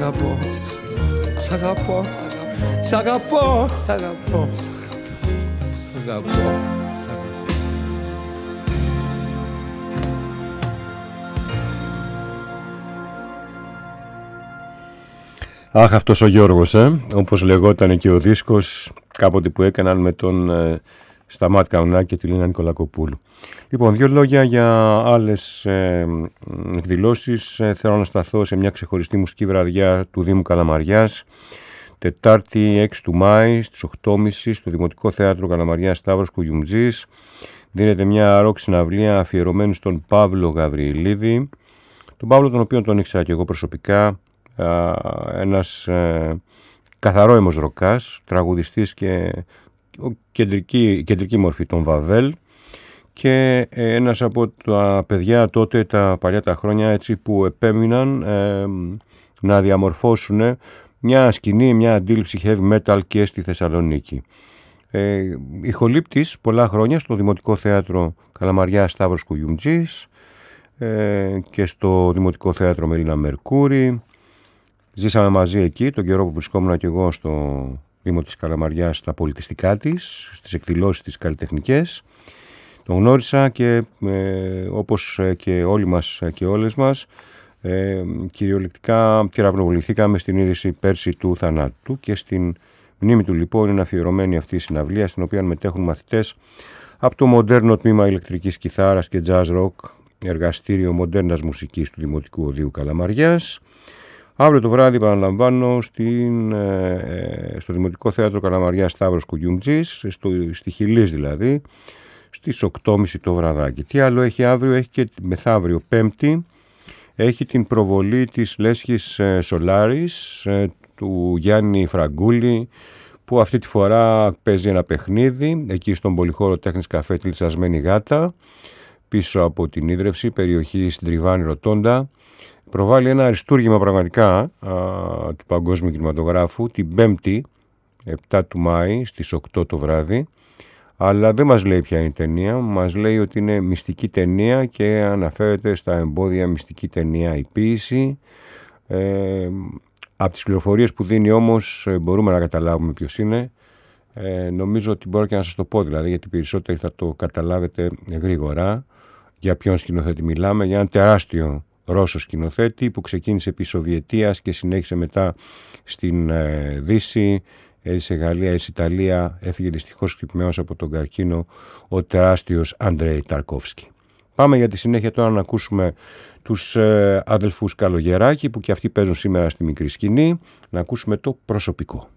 αγαπώ, σ' αγαπώ, σ' αγαπώ, σ' αγαπώ, σ' αγαπώ. Αχ, αυτός ο Γιώργος, όπως λεγόταν και ο δίσκος κάποτε που έκαναν με τον Σταμάτ Καουνάκη και τη Λίνα Νικολακοπούλου. Λοιπόν, δύο λόγια για άλλες εκδηλώσεις. Θέλω να σταθώ σε μια ξεχωριστή μουσική βραδιά του Δήμου Καλαμαριάς, Τετάρτη 6 του Μάη στις 8.30 στο Δημοτικό Θέατρο Καλαμαριάς Σταύρος Κουγιουμτζής. Δίνεται μια ροκ συναυλία αφιερωμένη στον Παύλο Γαβριηλίδη, τον Παύλο τον οποίο τον ήξερα και εγώ προσωπικά, ένας καθαρόαιμος ροκάς, τραγουδιστής και κεντρική μορφή των Βαβέλ και ένας από τα παιδιά τότε τα παλιά τα χρόνια έτσι που επέμειναν να διαμορφώσουν μια σκηνή, μια αντίληψη heavy metal και στη Θεσσαλονίκη. Ηχολήπτης πολλά χρόνια στο Δημοτικό Θέατρο Καλαμαριά Σταύρος Κουγιουμτζής και στο Δημοτικό Θέατρο Μελίνα Μερκούρη. Ζήσαμε μαζί εκεί τον καιρό που βρισκόμουν και εγώ στο Δήμο της Καλαμαριάς στα πολιτιστικά της, στις εκδηλώσεις της καλλιτεχνικές. Τον γνώρισα και όπως και όλοι μας και όλες μας κυριολεκτικά κεραυνοβοληθήκαμε στην είδηση πέρσι του θανάτου και στην μνήμη του λοιπόν είναι αφιερωμένη αυτή η συναυλία στην οποία μετέχουν μαθητές από το μοντέρνο τμήμα ηλεκτρικής κιθάρας και jazz rock, εργαστήριο μοντέρνας μουσικής του Δημοτικού Οδείου Καλαμαριάς. Αύριο το βράδυ, παραλαμβάνω, στο Δημοτικό Θέατρο Καλαμαριάς Σταύρος Κουγιουμτζής, στη Χιλής δηλαδή, στις 8.30 το βραδάκι. Τι άλλο έχει αύριο? Έχει και μεθαύριο Πέμπτη, έχει την προβολή της Λέσχης Σολάρης, του Γιάννη Φραγκούλη, που αυτή τη φορά παίζει ένα παιχνίδι, εκεί στον Πολυχώρο Τέχνης Καφέ τη Λυσασμένη Γάτα, πίσω από την ίδρυυση, περιοχή στην Τριβάνη Ρωτώντα. Προβάλλει ένα αριστούργημα πραγματικά του παγκόσμιου κινηματογράφου την Πέμπτη 7 του Μάη στις 8 το βράδυ, αλλά δεν μας λέει ποια είναι η ταινία, μας λέει ότι είναι μυστική ταινία και αναφέρεται στα εμπόδια μυστική ταινία η ποίηση. Από τις πληροφορίες που δίνει όμως μπορούμε να καταλάβουμε ποιος είναι. Νομίζω ότι μπορώ και να σας το πω δηλαδή, γιατί περισσότεροι θα το καταλάβετε γρήγορα για ποιον σκηνοθέτη μιλάμε, για ένα τεράστιο Ρώσο σκηνοθέτη που ξεκίνησε επί Σοβιετίας και συνέχισε μετά στην Δύση, σε Γαλλία, σε Ιταλία. Έφυγε δυστυχώς χτυπημένος από τον καρκίνο ο τεράστιος Αντρέι Ταρκόφσκι. Πάμε για τη συνέχεια τώρα να ακούσουμε τους αδελφούς Καλογεράκη που και αυτοί παίζουν σήμερα στη μικρή σκηνή. Να ακούσουμε το προσωπικό.